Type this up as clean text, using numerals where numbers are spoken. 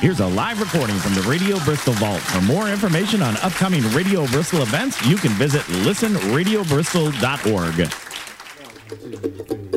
Here's a live recording from the Radio Bristol Vault. For more information on upcoming Radio Bristol events, you can visit listenradiobristol.org.